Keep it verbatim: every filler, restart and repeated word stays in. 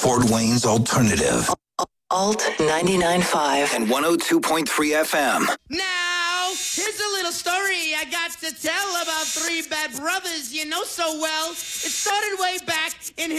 Fort Wayne's alternative. Alt ninety-nine point five And one oh two point three F M. Now, here's a little story I got to tell about three bad brothers you know so well. It started way back in